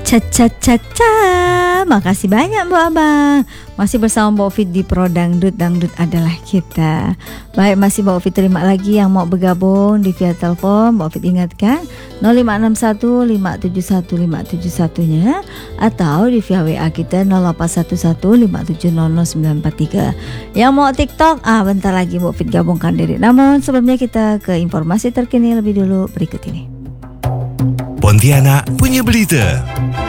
Ca. Makasih banyak Mbak Abang. Masih bersama Mbak Ovi di Pro Dangdut adalah kita. Baik, masih Mbak Ovi terima lagi yang mau bergabung di via telepon. Mbak Ovi ingatkan 0561571571-nya atau di via WA kita 081157000943. Yang mau TikTok, bentar lagi Mbak Ovi gabungkan diri. Namun sebelumnya kita ke informasi terkini lebih dulu berikut ini. Pontianak punya berita.